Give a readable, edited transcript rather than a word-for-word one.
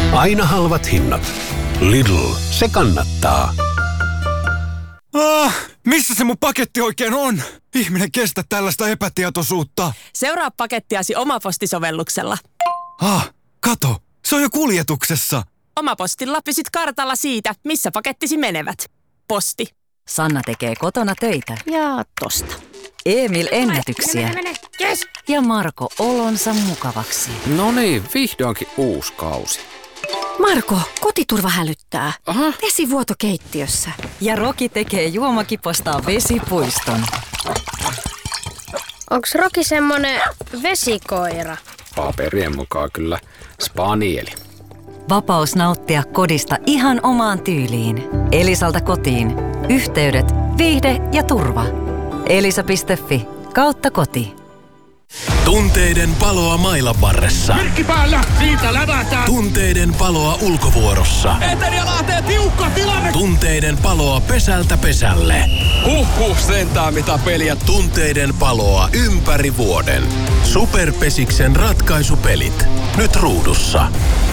Aina halvat hinnat. Lidl, se kannattaa. Missä se mun paketti oikein on? Ihminen kestä tällaista epätietoisuutta. Seuraa pakettiasi Omaposti-sovelluksella. Kato, se on jo kuljetuksessa. Omapostilla pysyt kartalla siitä, missä pakettisi menevät. Posti. Sanna tekee kotona töitä. Ja tosta. Emil ennätyksiä. Mene. Yes. Ja Marko olonsa mukavaksi. No niin, vihdoinkin uusi kausi. Marko, kotiturva hälyttää. Aha. Vesivuoto keittiössä. Ja Roki tekee juomakipostaan vesipuiston. Onks Roki semmonen vesikoira? Paperien mukaan kyllä spanieli. Vapaus nauttia kodista ihan omaan tyyliin. Elisalta kotiin. Yhteydet, viihde ja turva. Elisa.fi/koti. Tunteiden paloa mailan varressa. Merkki päällä, siitä lävätään. Tunteiden paloa ulkovuorossa. Etelä lähtee tiukka tilanne. Tunteiden paloa pesältä pesälle. Sentään mitä peliä. Tunteiden paloa ympäri vuoden. Superpesiksen ratkaisupelit. Nyt ruudussa.